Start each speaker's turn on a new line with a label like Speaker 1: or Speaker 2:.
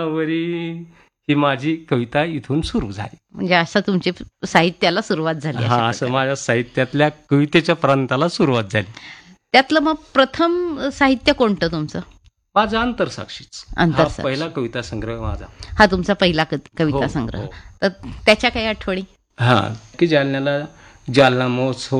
Speaker 1: Worry he माझी कविता इथून सुरू झाली.
Speaker 2: म्हणजे असं तुमची साहित्याला सुरुवात झाली.
Speaker 1: हा, असं माझ्या साहित्यातल्या कवितेच्या प्रांताला सुरुवात झाली.
Speaker 2: त्यातलं मग प्रथम साहित्य कोणतं तुमचं?
Speaker 1: माझा अंतरसाक्षीच हा
Speaker 2: अंतरसाक्षी.
Speaker 1: पहिला कविता संग्रह माझा.
Speaker 2: हा तुमचा पहिला कविता
Speaker 1: हो,
Speaker 2: संग्रह.
Speaker 1: हो.
Speaker 2: तर त्याच्या काही आठवणी?
Speaker 1: हा, की जालना महोत्सव